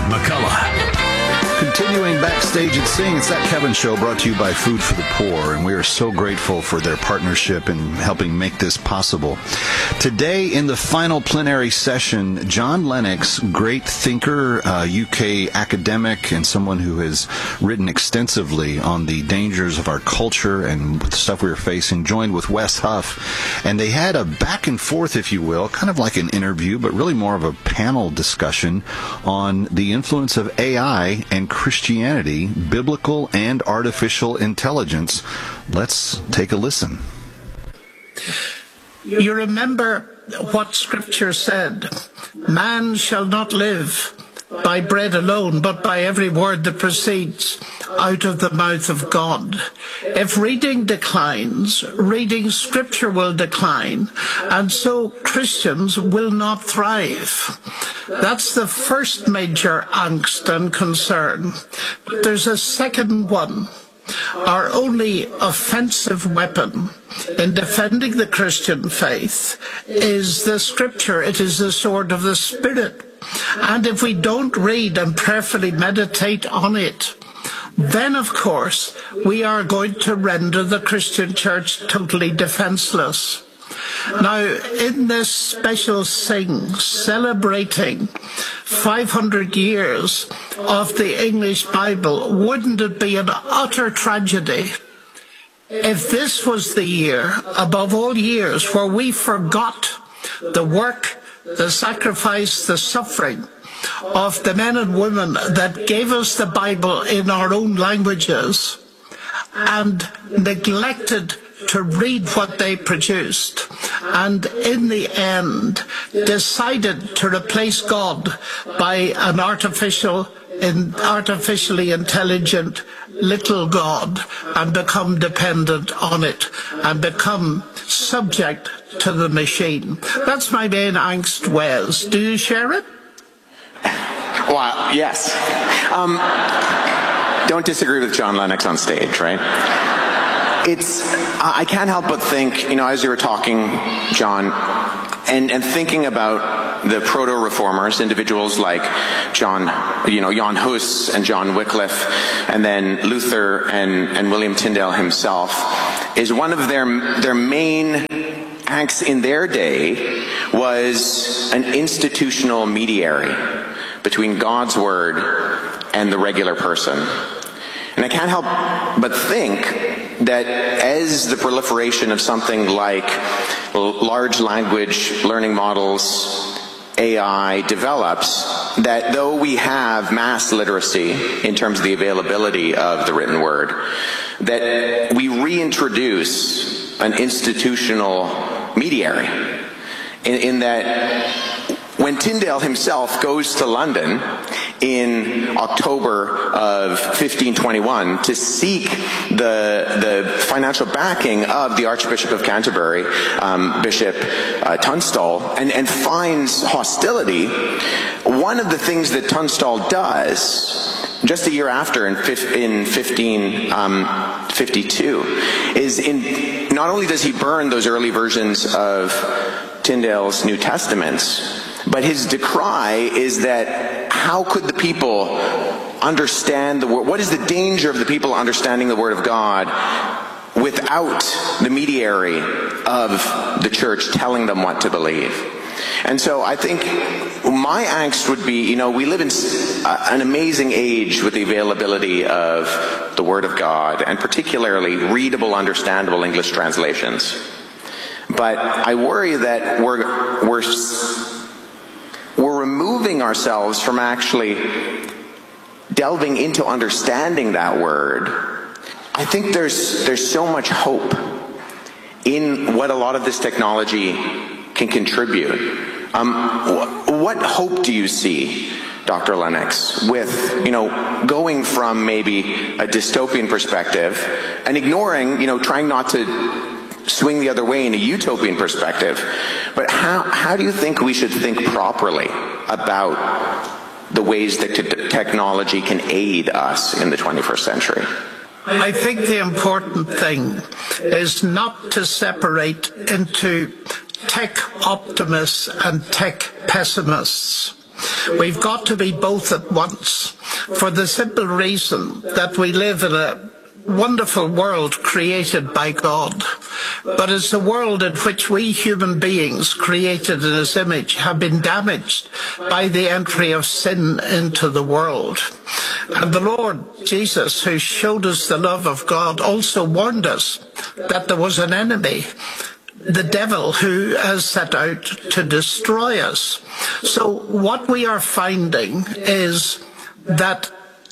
Kevin McCullough. Continuing backstage at Sing, it's That Kevin Show, brought to you by Food for the Poor, and we are so grateful for their partnership in helping make this possible. Today, in the final plenary session, John Lennox, great thinker, UK academic, and someone who has written extensively on the dangers of our culture and the stuff we are facing, joined with Wes Huff, and they had a back and forth, if you will, kind of like an interview, but really more of a panel discussion on the influence of AI and Christianity, biblical and artificial intelligence. Let's take a listen. You remember what Scripture said, man shall not live by bread alone, but by every word that proceeds out of the mouth of God. If reading declines, reading Scripture will decline, and so Christians will not thrive. That's the first major angst and concern. But there's a second one. Our only offensive weapon in defending the Christian faith is the Scripture. It is the sword of the Spirit. And if we don't read and prayerfully meditate on it, then, of course, we are going to render the Christian church totally defenseless. Now, in this special Sing, celebrating 500 years of the English Bible, wouldn't it be an utter tragedy if this was the year, above all years, where we forgot the work, the sacrifice, the suffering of the men and women that gave us the Bible in our own languages and neglected to read what they produced, and in the end decided to replace God by an artificially intelligent little God and become dependent on it and become subject to the machine. That's my main angst, Wes. Do you share it? Well, yes. Don't disagree with John Lennox on stage, right? I can't help but think, as you were talking, John, and thinking about the proto-reformers, individuals like Jan Hus and John Wycliffe, and then Luther and William Tyndale himself, is one of their main acts in their day was an institutional mediary between God's Word and the regular person. And I can't help but think that as the proliferation of something like large language learning models, AI, develops, that though we have mass literacy in terms of the availability of the written word, that we reintroduce an institutional mediary in that when Tyndale himself goes to London in October of 1521 to seek the financial backing of the Archbishop of Canterbury, Bishop Tunstall, and finds hostility, one of the things that Tunstall does just a year after, in 1552, is not only does he burn those early versions of Tyndale's New Testaments, but his decry is that how could the people understand the Word? What is the danger of the people understanding the Word of God without the mediary of the church telling them what to believe? And so I think my angst would be, we live in an amazing age with the availability of the Word of God, and particularly readable, understandable English translations. But I worry that we're removing ourselves from actually delving into understanding that word. I think there's so much hope in what a lot of this technology can contribute. What hope do you see, Dr. Lennox, with going from maybe a dystopian perspective and ignoring, trying not to swing the other way in a utopian perspective, but how do you think we should think properly about the ways that technology can aid us in the 21st century? I think the important thing is not to separate into tech optimists and tech pessimists. We've got to be both at once, for the simple reason that we live in a wonderful world created by God, but it's a world in which we human beings created in his image have been damaged by the entry of sin into the world. And the Lord Jesus, who showed us the love of God, also warned us that there was an enemy, the devil, who has set out to destroy us. So what we are finding is that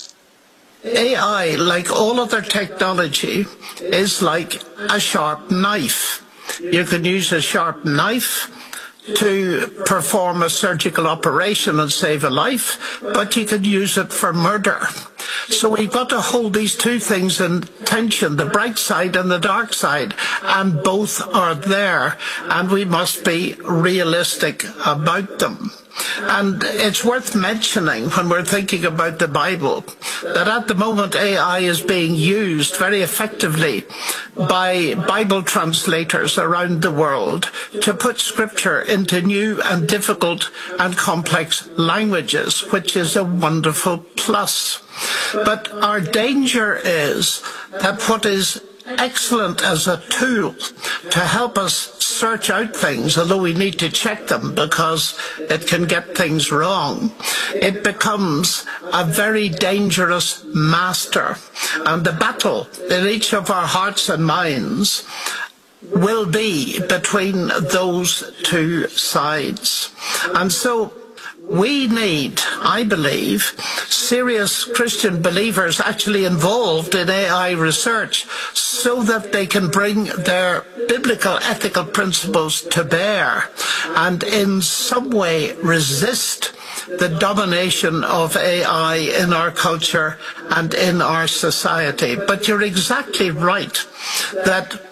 AI, like all other technology, is like a sharp knife. You can use a sharp knife to perform a surgical operation and save a life, but you can use it for murder. So we've got to hold these two things in tension, the bright side and the dark side, and both are there, and we must be realistic about them. And it's worth mentioning when we're thinking about the Bible that at the moment AI is being used very effectively by Bible translators around the world to put scripture into new and difficult and complex languages, which is a wonderful plus. But our danger is that what is excellent as a tool to help us search out things, although we need to check them because it can get things wrong, it becomes a very dangerous master. And the battle in each of our hearts and minds will be between those two sides. And so we need, I believe, serious Christian believers actually involved in AI research so that they can bring their biblical ethical principles to bear and in some way resist the domination of AI in our culture and in our society. But you're exactly right that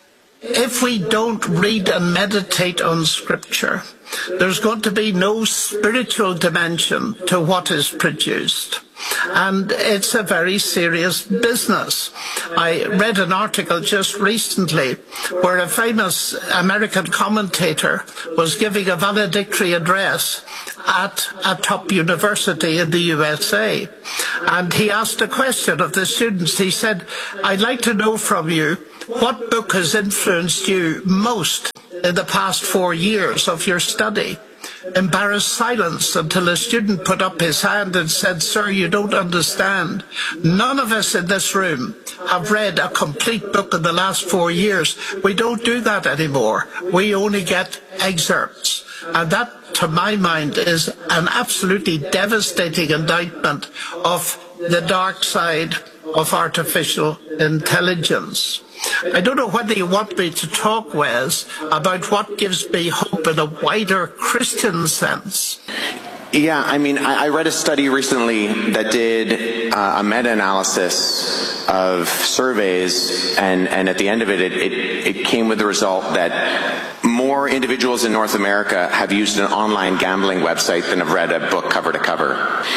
if we don't read and meditate on Scripture, there's going to be no spiritual dimension to what is produced. And it's a very serious business. I read an article just recently where a famous American commentator was giving a valedictory address at a top university in the USA. And he asked a question of the students. He said, "I'd like to know from you, what book has influenced you most in the past 4 years of your study?" Embarrassed silence until a student put up his hand and said, "Sir, you don't understand. None of us in this room have read a complete book in the last 4 years. We don't do that anymore. We only get excerpts." And that, to my mind, is an absolutely devastating indictment of the dark side of artificial intelligence. I don't know whether you want me to talk, Wes, about what gives me hope in a wider Christian sense. Yeah, I mean, I read a study recently that did a meta-analysis of surveys, and at the end of it came with the result that more individuals in North America have used an online gambling website than have read a book cover to cover.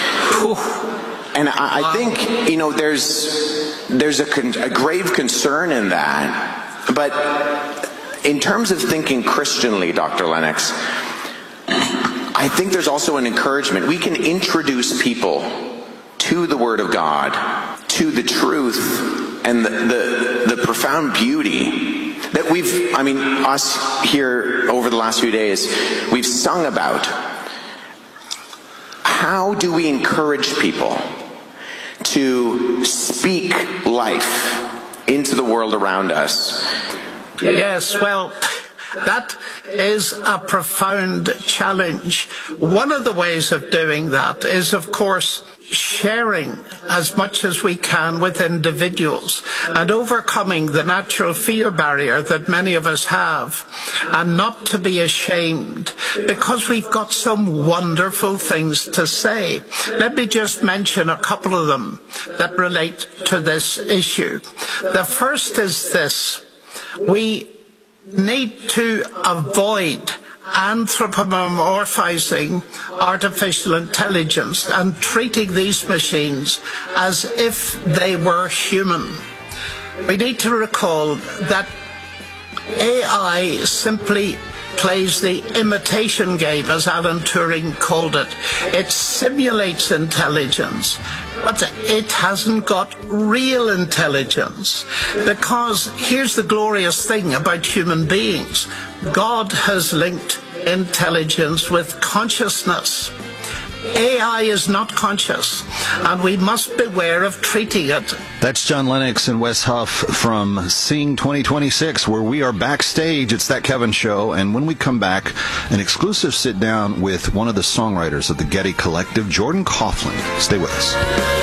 And I think, you know, there's a grave concern in that. But in terms of thinking Christianly, Dr. Lennox, I think there's also an encouragement. We can introduce people to the Word of God, to the truth, and the profound beauty that us here over the last few days, we've sung about. How do we encourage people to speak life into the world around us? Yes, well, that is a profound challenge. One of the ways of doing that is, of course, sharing as much as we can with individuals and overcoming the natural fear barrier that many of us have, and not to be ashamed because we've got some wonderful things to say. Let me just mention a couple of them that relate to this issue. The first is this: we need to avoid anthropomorphizing artificial intelligence and treating these machines as if they were human. We need to recall that AI simply plays the imitation game, as Alan Turing called it. It simulates intelligence, but it hasn't got real intelligence. Because here's the glorious thing about human beings. God has linked intelligence with consciousness. AI is not conscious, and we must beware of treating it. That's John Lennox and Wes Huff from Sing 2026, where we are backstage. It's That Kevin Show, and when we come back, an exclusive sit-down with one of the songwriters of the Getty Collective, Jordan Coughlin. Stay with us.